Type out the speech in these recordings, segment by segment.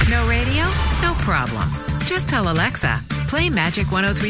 No radio? No problem. Just tell Alexa, play Magic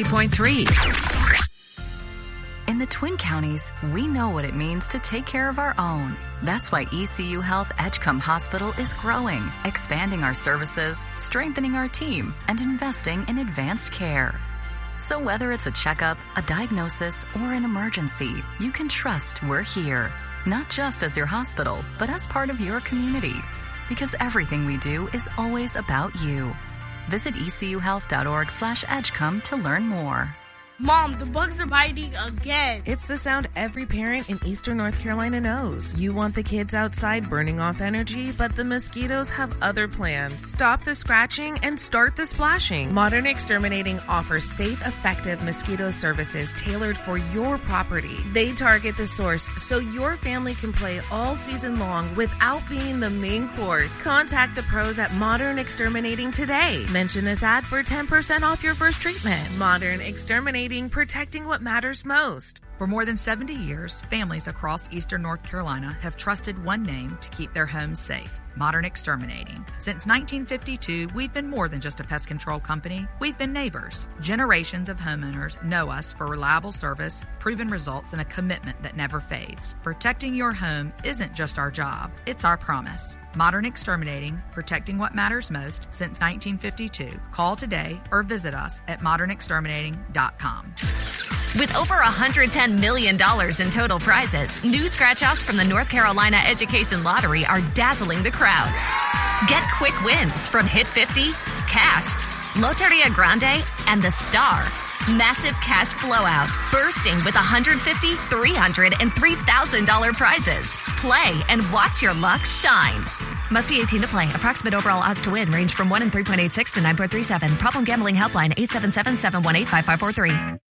103.3. In the Twin Counties, we know what it means to take care of our own. That's why ECU Health Edgecombe Hospital is growing, expanding our services, strengthening our team, and investing in advanced care. So whether it's a checkup, a diagnosis, or an emergency, you can trust we're here. Not just as your hospital, but as part of your community. Because everything we do is always about you. Visit ecuhealth.org/Edgecombe to learn more. Mom, the bugs are biting again. It's the sound every parent in Eastern North Carolina knows. You want the kids outside burning off energy, but the mosquitoes have other plans. Stop the scratching and start the splashing. Modern Exterminating offers safe, effective mosquito services tailored for your property. They target the source so your family can play all season long without being the main course. Contact the pros at Modern Exterminating today. Mention this ad for 10% off your first treatment. Modern Exterminating, protecting what matters most. For more than 70 years, families across Eastern North Carolina have trusted one name to keep their homes safe: Modern Exterminating. Since 1952, we've been more than just a pest control company. We've been neighbors. Generations of homeowners know us for reliable service, proven results, and a commitment that never fades. Protecting your home isn't just our job, it's our promise. Modern Exterminating, protecting what matters most since 1952. Call today or visit us at modernexterminating.com. With over $110 million in total prizes, new scratch-offs from the North Carolina Education Lottery are dazzling the crowd. Get quick wins from Hit 50, Cash, Loteria Grande, and The Star. Massive cash blowout, bursting with $150, $300, and $3,000 prizes. Play and watch your luck shine. Must be 18 to play. Approximate overall odds to win range from 1 in 3.86 to 9.37. Problem gambling helpline 877-718-5543.